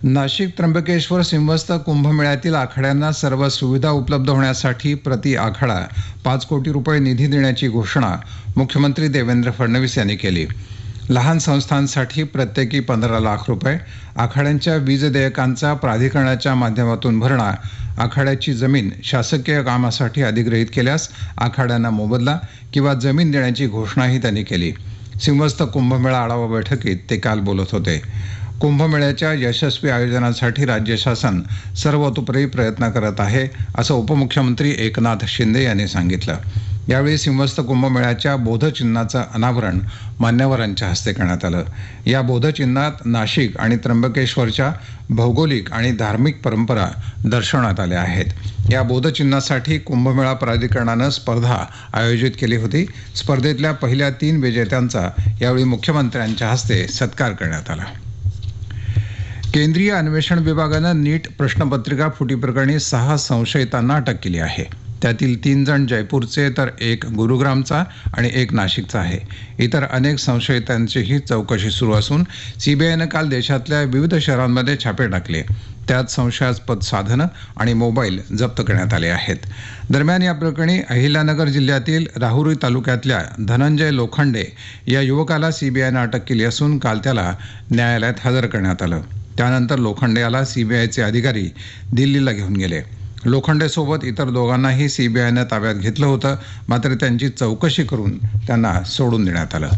नाशिक त्र्यंबकेश्वर सिंहस्थ कुंभमेळ्यातील आखाड्यांना सर्व सुविधा उपलब्ध होण्यासाठी प्रति आखाडा 5 कोटी रुपये निधी देण्याची घोषणा मुख्यमंत्री देवेंद्र फडणवीस यांनी केली. लहान संस्थांसाठी प्रत्येकी 15 लाख रुपये, आखाड्यांच्या वीज देयकांचा प्राधिकरणाच्या माध्यमातून भरणा, आखाड्याची जमीन शासकीय कामासाठी अधिग्रहित केल्यास आखाड्यांना मोबदला किंवा जमीन देण्याची घोषणाही त्यांनी केली. सिंहस्थ कुंभमेळा आढावा बैठकीत ते काल बोलत होते. कुंभमेळ्याच्या यशस्वी आयोजनासाठी राज्य शासन सर्वतोपरी प्रयत्न करत आहे, असं उपमुख्यमंत्री एकनाथ शिंदे यांनी सांगितलं. यावेळी सिंहस्थ कुंभमेळ्याच्या बोधचिन्हाचं अनावरण मान्यवरांच्या हस्ते करण्यात आलं. या बोधचिन्हात नाशिक आणि त्र्यंबकेश्वरच्या भौगोलिक आणि धार्मिक परंपरा दर्शवण्यात आल्या आहेत. या बोधचिन्हासाठी कुंभमेळा प्राधिकरणानं स्पर्धा आयोजित केली होती. स्पर्धेतल्या पहिल्या 3 विजेत्यांचा यावेळी मुख्यमंत्र्यांच्या हस्ते सत्कार करण्यात आला. केंद्रीय अन्वेषण विभागानं नीट प्रश्नपत्रिका फुटीप्रकरणी 6 संशयितांना अटक केली आहे. त्यातील 3 जण जयपूरचे तर 1 गुरुग्रामचा आणि 1 नाशिकचा आहे. इतर अनेक संशयितांचीही चौकशी सुरू असून सीबीआयनं काल देशातल्या विविध शहरांमध्ये छापे टाकले. त्यात संशयास्पद साधनं आणि मोबाईल जप्त करण्यात आले आहेत. दरम्यान या प्रकरणी अहिल्यानगर जिल्ह्यातील राहुरी तालुक्यातल्या धनंजय लोखंडे या युवकाला सीबीआयनं अटक केली असून काल त्याला न्यायालयात हजर करण्यात आलं. त्यानंतर लोखंडे याला सीबीआयचे अधिकारी दिल्लीला घेऊन गेले. लोखंडेसोबत इतर दोघांनाही सीबीआयनं ताब्यात घेतलं होतं, मात्र त्यांची चौकशी करून त्यांना सोडून देण्यात आलं.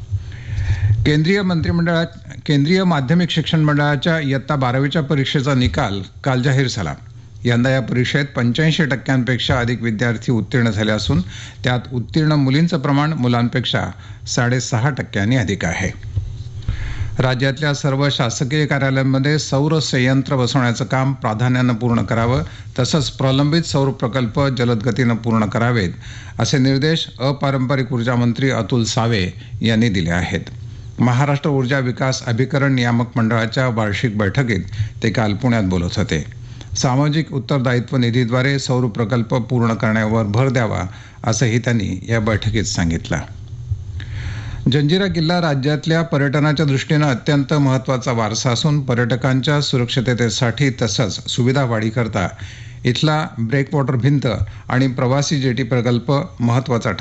केंद्रीय माध्यमिक शिक्षण मंडळाच्या इयत्ता 12वीच्या परीक्षेचा निकाल काल जाहीर झाला. यंदा या परीक्षेत 85% अधिक विद्यार्थी उत्तीर्ण झाले असून त्यात उत्तीर्ण मुलींचं प्रमाण मुलांपेक्षा 6.5% अधिक आहे. राज्यातल्या सर्व शासकीय कार्यालयांमध्ये सौर संयंत्र बसवण्याचं काम प्राधान्यानं पूर्ण करावं, तसंच प्रलंबित सौर प्रकल्प जलद गतीनं पूर्ण करावेत, असे निर्देश अपारंपरिक ऊर्जा मंत्री अतुल सावे यांनी दिले आहेत. महाराष्ट्र ऊर्जा विकास अभिकरण नियामक मंडळाच्या वार्षिक बैठकीत ते काल पुण्यात बोलत होते. सामाजिक उत्तरदायित्व निधीद्वारे सौर प्रकल्प पूर्ण करण्यावर भर द्यावा, असंही त्यांनी या बैठकीत सांगितलं. जंजिरा किल्ला राज्यातल्या पर्यटनाच्या दृष्टीनं अत्यंत महत्त्वाचा वारसा असून पर्यटकांच्या सुरक्षिततेसाठी तसंच सुविधा वाढीकरता इथला ब्रेकवॉटर भिंत आणि प्रवासी जेटी प्रकल्प महत्त्वाचा